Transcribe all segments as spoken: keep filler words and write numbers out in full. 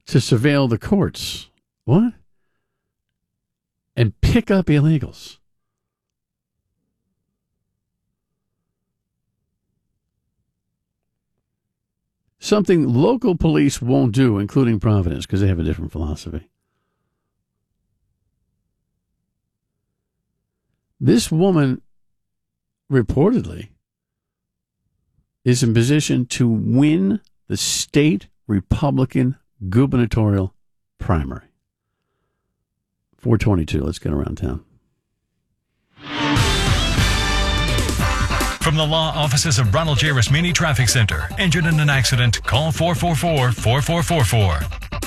to surveil the courts. What? And pick up illegals. Something local police won't do, including Providence, because they have a different philosophy. This woman reportedly is in position to win the state Republican gubernatorial primary. four twenty-two, let's get around town. From the law offices of Ronald J. Rasmini Traffic Center. Injured in an accident? Call four four four, four four four four.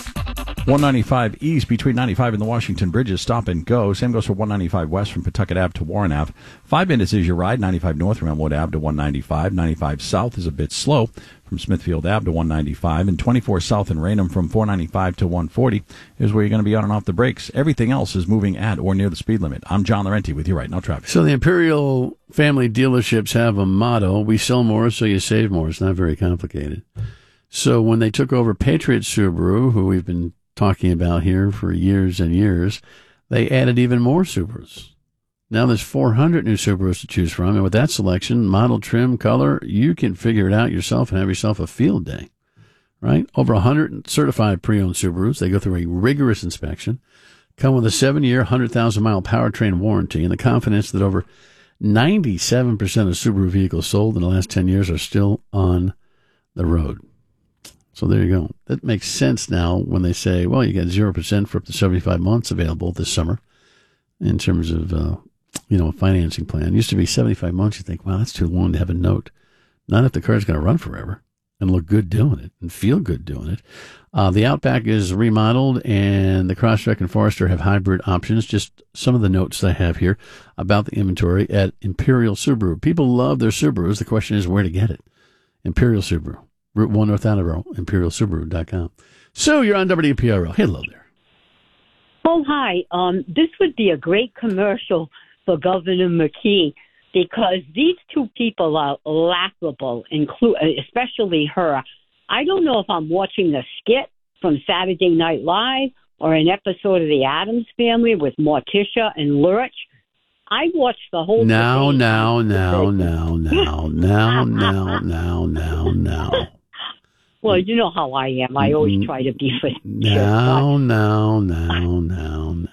one ninety-five East between ninety-five and the Washington Bridges, stop and go. Same goes for one ninety-five West from Pawtucket Ave to Warren Ave. Five minutes is your ride. ninety-five North from Elmwood Ave to one ninety-five. ninety-five South is a bit slow from Smithfield Ave to one ninety-five. And twenty-four South in Raynham from four ninety-five to one forty is where you're going to be on and off the brakes. Everything else is moving at or near the speed limit. I'm John Laurenti with you right now, traffic. So the Imperial family dealerships have a motto: we sell more so you save more. It's not very complicated. So when they took over Patriot Subaru, who we've been talking about here for years and years, they added even more Subarus. Now there's four hundred new Subarus to choose from, and with that selection, model, trim, color, you can figure it out yourself and have yourself a field day, right? Over one hundred certified pre-owned Subarus. They go through a rigorous inspection, come with a seven-year, one hundred thousand mile powertrain warranty, and the confidence that over ninety-seven percent of Subaru vehicles sold in the last ten years are still on the road. So there you go. That makes sense now when they say, well, you got zero percent for up to seventy-five months available this summer in terms of, uh, you know, a financing plan. It used to be seventy-five months. You think, wow, that's too long to have a note. Not if the car's going to run forever and look good doing it and feel good doing it. Uh, the Outback is remodeled, and the Crosstrek and Forester have hybrid options. Just some of the notes I have here about the inventory at Imperial Subaru. People love their Subarus. The question is where to get it. Imperial Subaru. Route one North Attleboro, imperial subaru dot com. Sue, you're on W P R L. Hello there. Oh, hi. Um, this would be a great commercial for Governor McKee because these two people are laughable, include, especially her. I don't know if I'm watching a skit from Saturday Night Live or an episode of The Addams Family with Morticia and Lurch. I watched the whole Now, debate. now, now, now, now, now, now, now, now, now. Well, you know how I am. I always try to be for now, now, now, now, now.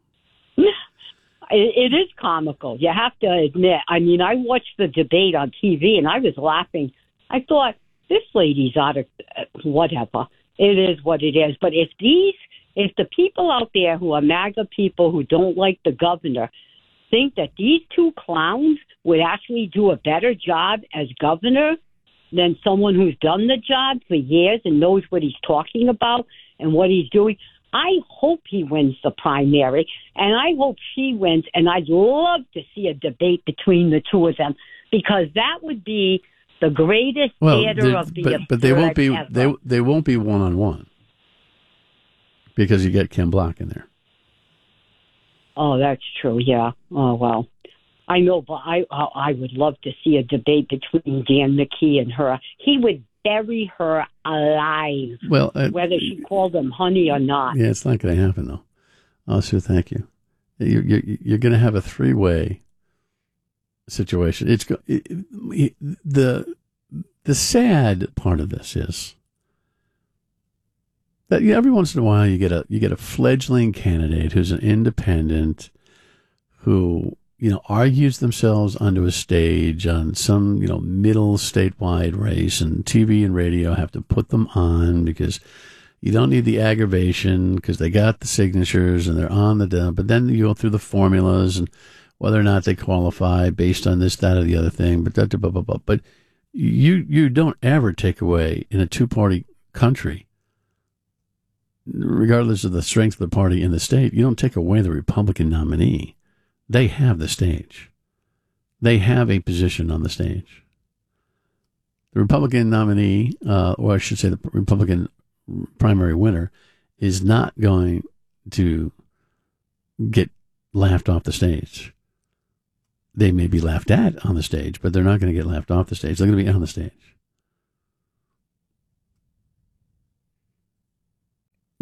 It, it is comical. You have to admit. I mean, I watched the debate on T V, and I was laughing. I thought, this lady's out of uh, whatever. It is what it is. But if these, if the people out there who are MAGA people who don't like the governor think that these two clowns would actually do a better job as governor than someone who's done the job for years and knows what he's talking about and what he's doing, I hope he wins the primary, and I hope she wins, and I'd love to see a debate between the two of them, because that would be the greatest well, theater of the but, but they won't be ever. they they won't be one on one because you get Ken Block in there. Oh, that's true. Yeah. Oh well. I know, but I I would love to see a debate between Dan McKee and her. He would bury her alive, well, uh, whether she called him honey or not. Yeah, it's not going to happen, though. Oh, Sue, thank you. You're, you're, you're going to have a three-way situation. It's it, it, the the sad part of this is that every once in a while you get a you get a fledgling candidate who's an independent who, you know, argues themselves onto a stage on some, you know, middle statewide race, and T V and radio have to put them on because you don't need the aggravation because they got the signatures and they're on the, but then you go through the formulas and whether or not they qualify based on this, that, or the other thing. But, that, blah, blah, blah. But you, you don't ever take away in a two-party country, regardless of the strength of the party in the state, you don't take away the Republican nominee. They have the stage. They have a position on the stage. The Republican nominee, uh, or I should say the Republican primary winner, is not going to get laughed off the stage. They may be laughed at on the stage, but they're not going to get laughed off the stage. They're going to be on the stage.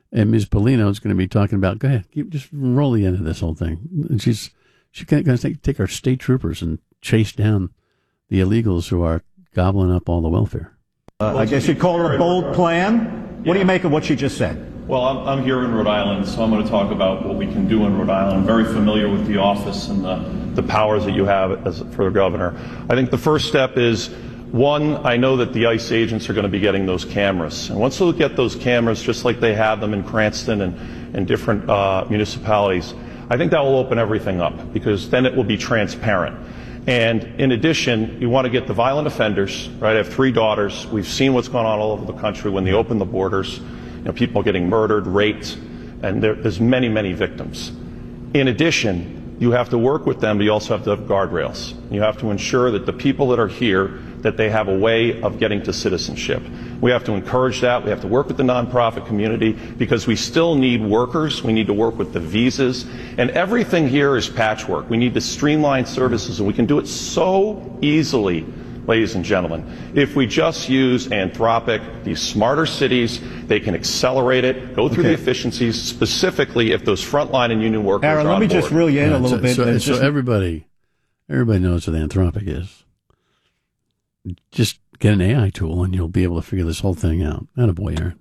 And Miz Polino is going to be talking about, go ahead, keep, just roll the end of this whole thing. And she's she's going to take, take our state troopers and chase down the illegals who are gobbling up all the welfare. Uh, I guess you'd call it a bold plan. What do you make of what she just said? Well, I'm, I'm here in Rhode Island, so I'm going to talk about what we can do in Rhode Island. I'm very familiar with the office and the, the powers that you have as, for the governor. I think the first step is, one, I know that the ICE agents are going to be getting those cameras. And once they get those cameras, just like they have them in Cranston and, and different uh, municipalities, I think that will open everything up, because then it will be transparent. And in addition, you want to get the violent offenders, right? I have three daughters. We've seen what's going on all over the country when they open the borders. You know, people getting murdered, raped, and there, there's many, many victims. In addition, you have to work with them, but you also have to have guardrails. You have to ensure that the people that are here, that they have a way of getting to citizenship. We have to encourage that. We have to work with the nonprofit community, because we still need workers. We need to work with the visas. And everything here is patchwork. We need to streamline services, and we can do it so easily, ladies and gentlemen. If we just use Anthropic, these smarter cities, they can accelerate it, go through Okay. the efficiencies, specifically if those frontline and union workers Aaron, are let on me board. just reel you in Yeah, a little so, bit. So, It's so just- everybody, everybody knows what Anthropic is. Just get an A I tool and you'll be able to figure this whole thing out. Attaboy, Aaron.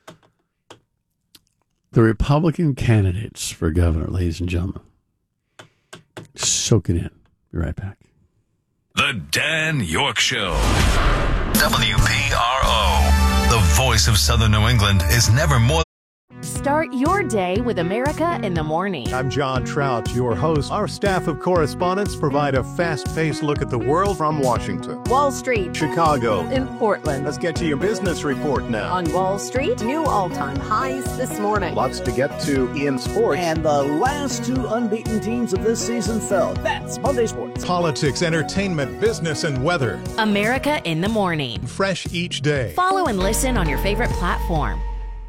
The Republican candidates for governor, ladies and gentlemen. Soak it in. Be right back. The Dan York Show. W P R O. The voice of Southern New England is never more. Start your day with America in the Morning. I'm John Trout, your host. Our staff of correspondents provide a fast-paced look at the world from Washington, Wall Street, Chicago, in Portland. Let's get to your business report now. On Wall Street, new all-time highs this morning. Lots to get to in sports. And the last two unbeaten teams of this season fell. That's Monday Sports. Politics, entertainment, business, and weather. America in the Morning. Fresh each day. Follow and listen on your favorite platform.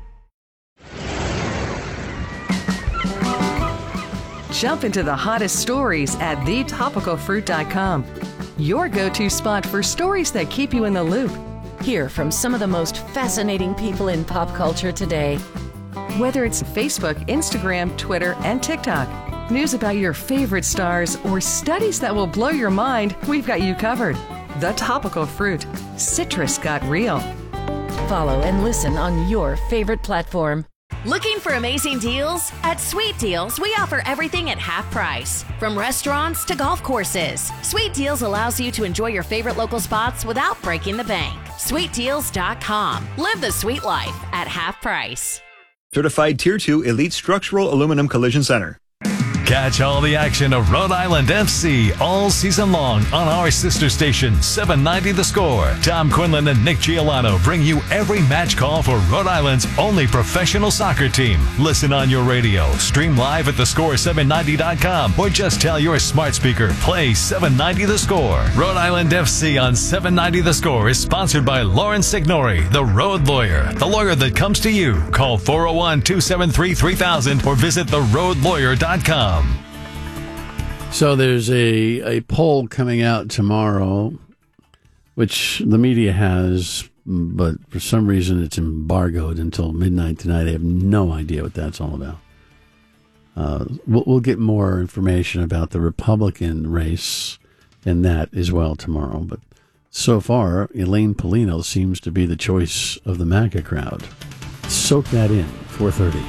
Jump into the hottest stories at the topical fruit dot com. Your go-to spot for stories that keep you in the loop. Hear from some of the most fascinating people in pop culture today. Whether it's Facebook, Instagram, Twitter, and TikTok, news about your favorite stars, or studies that will blow your mind, we've got you covered. The Topical Fruit. Citrus got real. Follow and listen on your favorite platform. Looking for amazing deals? At Sweet Deals, we offer everything at half price. From restaurants to golf courses, Sweet Deals allows you to enjoy your favorite local spots without breaking the bank. sweet deals dot com. Live the sweet life at half price. Certified Tier two Elite Structural Aluminum Collision Center. Catch all the action of Rhode Island F C all season long on our sister station, seven ninety The Score. Tom Quinlan and Nick Giolano bring you every match call for Rhode Island's only professional soccer team. Listen on your radio, stream live at the score seven ninety dot com, or just tell your smart speaker, play seven ninety The Score. Rhode Island F C on seven ninety The Score is sponsored by Lauren Signori, the road lawyer, the lawyer that comes to you. Call four oh one, two seven three, three thousand or visit the road lawyer dot com. So there's a, a poll coming out tomorrow, which the media has, but for some reason it's embargoed until midnight tonight. I have no idea what that's all about. Uh, we'll, we'll get more information about the Republican race and that as well tomorrow. But so far, Elaine Polino seems to be the choice of the MAGA crowd. Soak that in, four thirty.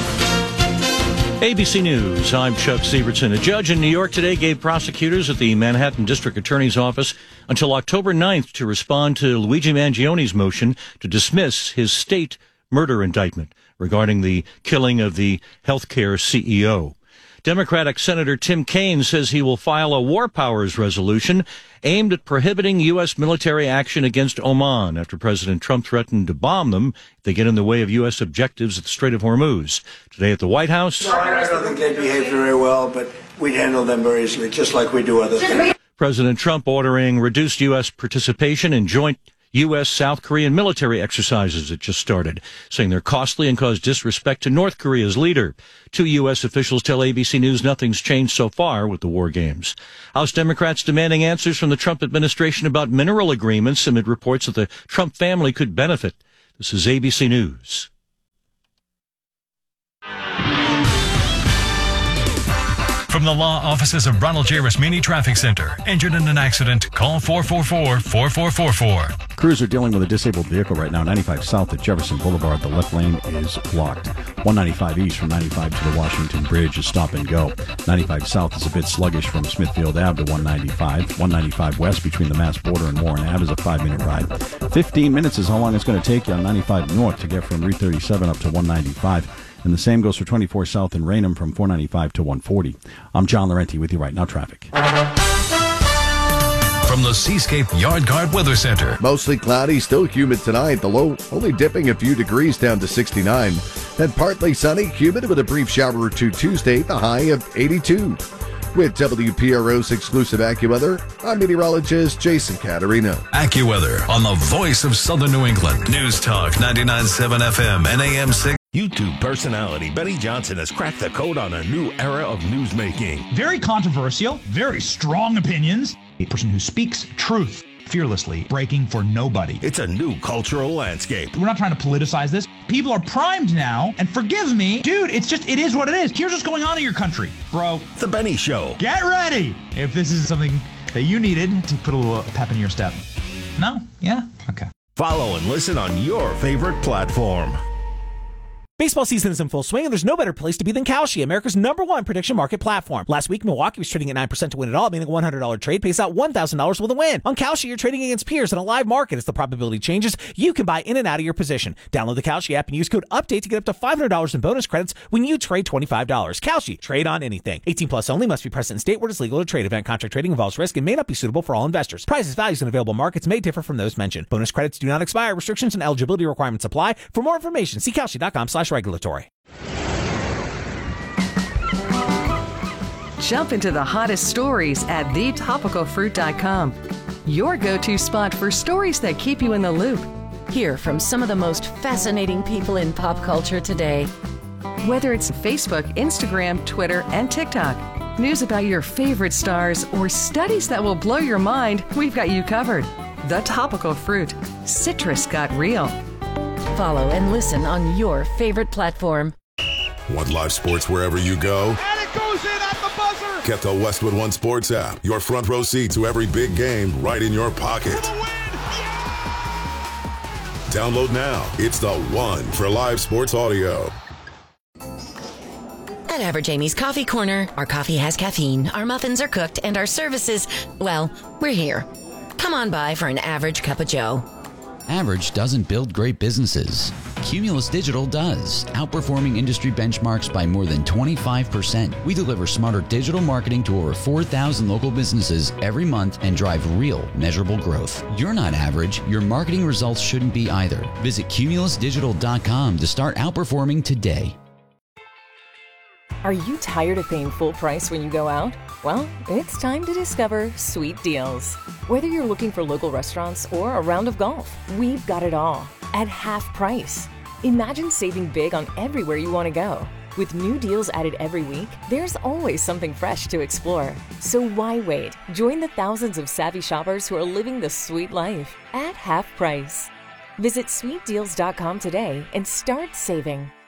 A B C News, I'm Chuck Sievertson. A judge in New York today gave prosecutors at the Manhattan District Attorney's Office until October ninth to respond to Luigi Mangioni's motion to dismiss his state murder indictment regarding the killing of the healthcare C E O. Democratic Senator Tim Kaine says he will file a war powers resolution aimed at prohibiting U S military action against Oman after President Trump threatened to bomb them if they get in the way of U S objectives at the Strait of Hormuz. Today at the White House, No, I don't think they behaved very well, but we'd handle them very easily, just like we do other things. President Trump ordering reduced U S participation in joint U S South Korean military exercises that just started, saying they're costly and cause disrespect to North Korea's leader. Two U S officials tell A B C News nothing's changed so far with the war games. House Democrats demanding answers from the Trump administration about mineral agreements amid reports that the Trump family could benefit. This is A B C News. From the law offices of Ronald J. Rasmini Traffic Center. Injured in an accident? Call four four four, four four four four. Crews are dealing with a disabled vehicle right now. ninety-five south at Jefferson Boulevard. The left lane is blocked. one ninety-five east from ninety-five to the Washington Bridge is stop and go. ninety-five south is a bit sluggish from Smithfield Avenue to one ninety-five. one ninety-five west between the Mass border and Warren Avenue is a five-minute ride. fifteen minutes is how long it's going to take you on ninety-five north to get from Route thirty-seven up to one ninety-five. And the same goes for twenty-four south in Raynham from four ninety-five to one forty. I'm John Laurenti with you right now. Traffic. From the Seascape Yard Guard Weather Center. Mostly cloudy, still humid tonight. The low only dipping a few degrees down to sixty-nine. Then partly sunny, humid with a brief shower or two Tuesday, the high of eighty-two. With W P R O's exclusive AccuWeather, I'm meteorologist Jason Caterino. AccuWeather on the voice of Southern New England. News Talk ninety-nine point seven F M and A M six. YouTube personality Benny Johnson has cracked the code on a new era of newsmaking. Very controversial, very strong opinions. A person who speaks truth fearlessly, breaking for nobody. It's a new cultural landscape. We're not trying to politicize this. People are primed now, and forgive me, dude, it's just, it is what it is. Here's what's going on in your country, bro. The Benny Show. Get ready if this is something that you needed to put a little pep in your step. No? Yeah? Okay. Follow and listen on your favorite platform. Baseball season is in full swing, and there's no better place to be than Kalshi, America's number one prediction market platform. Last week, Milwaukee was trading at nine percent to win it all, meaning a one hundred dollars trade pays out one thousand dollars with a win. On Kalshi, you're trading against peers in a live market. As the probability changes, you can buy in and out of your position. Download the Kalshi app and use code UPDATE to get up to five hundred dollars in bonus credits when you trade twenty-five dollars. Kalshi, trade on anything. eighteen plus only, must be present in state where it's legal to trade. Event contract trading involves risk and may not be suitable for all investors. Prices, values, and available markets may differ from those mentioned. Bonus credits do not expire. Restrictions and eligibility requirements apply. For more information, see Kalshi.com slash regulatory. Jump into the hottest stories at the topical fruit dot com. Your go-to spot for stories that keep you in the loop. Hear from some of the most fascinating people in pop culture today. Whether it's Facebook, Instagram, Twitter, and TikTok, news about your favorite stars, or studies that will blow your mind, we've got you covered. The Topical Fruit. Citrus got real. Follow and listen on your favorite platform. Want live sports wherever you go? And it goes in at the buzzer! Get the Westwood One Sports app. Your front row seat to every big game right in your pocket. For the win! Yeah! Download now. It's the one for live sports audio. At Average Amy's Coffee Corner, our coffee has caffeine, our muffins are cooked, and our services, well, we're here. Come on by for an average cup of joe. Average doesn't build great businesses. Cumulus Digital does, outperforming industry benchmarks by more than twenty-five percent. We deliver smarter digital marketing to over four thousand local businesses every month and drive real, measurable growth. You're not average. Your marketing results shouldn't be either. Visit cumulus digital dot com to start outperforming today. Are you tired of paying full price when you go out? Well, it's time to discover Sweet Deals. Whether you're looking for local restaurants or a round of golf, we've got it all at half price. Imagine saving big on everywhere you want to go. With new deals added every week, there's always something fresh to explore. So why wait? Join the thousands of savvy shoppers who are living the sweet life at half price. Visit sweet deals dot com today and start saving.